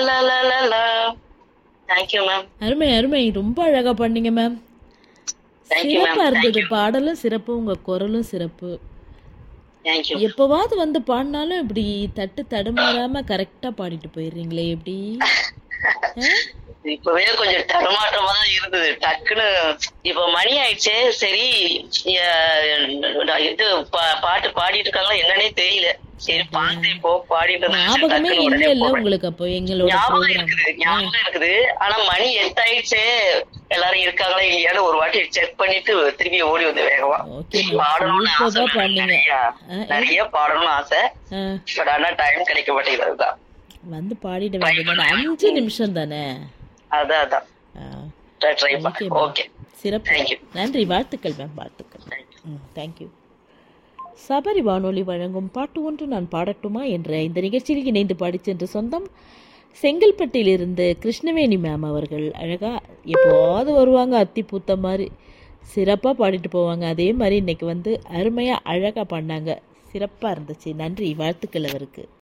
லா லா லா லா. Thank you ma'am. அருமை அருமை, ரொம்ப அழகா பண்ணீங்க மேம். Thank you ma'am. சிறப்பா இருந்தது, தேங்க்யூ. பாடலும் சிறப்பு, உங்க குரலும் சிறப்பு. தேங்க்யூ. எப்பவாவது வந்து பாடினாலும் இப்படி தட்டு தடுமாறாம கரெக்டா பாடிட்டு போயிடுறீங்களே, எப்படி? இப்பவே கொஞ்சம் தடுமாற்றமா தான் இருந்தது. டக்குன்னு இப்ப மணி ஆயிடுச்சு. சரி, இது பாட்டு பாடிட்டு இருக்காங்களா என்னன்னே தெரியல. சரி பார்த்து இப்போ பாடிட்டு இருந்தேன். ஞாபகமே டக்குன்னு இல்ல உடனே இல்ல போடுறேன். உங்களுக்கு அப்போ எங்களோட ஞாபகம் ப்ரோக்ராம்? இருக்குது, ஞாபகம் இருக்குது. ஆனா மணி 8 ஆயிடுச்சு. எல்லாரும் இருக்காங்களா இல்லையான்னு ஒரு வாட்டி செக் பண்ணிட்டு திருப்பி ஓடி வந்து வேகமா ஓகே பாடணும்னு ஆசை. சூப்பரா பண்ணீங்க. நிறைய பாடணும்னு ஆசை. பட் ஆனா டைம் கிடைக்க மாட்டேங்குதுதான். வந்து பாடிட வேண்டியது. 5 நிமிஷம் தானே. அதான் ட்ரை ஓகே பண்ணேன். மேம், ஓகே, சிறப்பு. தேங்க்யூ. நன்றி, வாழ்த்துக்கள் மேம், வாழ்த்துக்கள். தேங்க்யூ. சபரி வானொலி வழங்கும் பாட்டு ஒன்று நான் பாடட்டுமா என்ற இந்த நிகழ்ச்சியில் இணைந்து பாடிச் சென்ற சொந்தம் செங்கல்பட்டிலிருந்து கிருஷ்ணவேணி மேம் அவர்கள். அழகா எப்போவாவது வருவாங்க, அத்தி பூத்த மாதிரி சிறப்பாக பாடிட்டு போவாங்க. அதே மாதிரி இன்னைக்கு வந்து அருமையாக அழகாக பாடினாங்க. சிறப்பாக இருந்துச்சு. நன்றி, வாழ்த்துக்கள் அவருக்கு.